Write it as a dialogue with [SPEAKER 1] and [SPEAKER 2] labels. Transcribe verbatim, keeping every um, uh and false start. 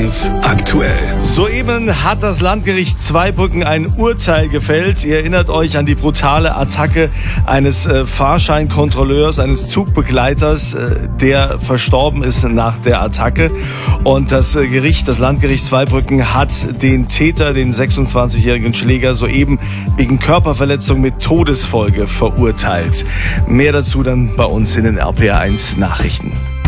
[SPEAKER 1] eins aktuell.
[SPEAKER 2] Soeben hat das Landgericht Zweibrücken ein Urteil gefällt. Ihr erinnert euch an die brutale Attacke eines äh, Fahrscheinkontrolleurs, eines Zugbegleiters, äh, der verstorben ist nach der Attacke. Und das äh, Gericht, das Landgericht Zweibrücken hat den Täter, den sechsundzwanzigjährigen Schläger, soeben wegen Körperverletzung mit Todesfolge verurteilt. Mehr dazu dann bei uns in den R P R eins Nachrichten.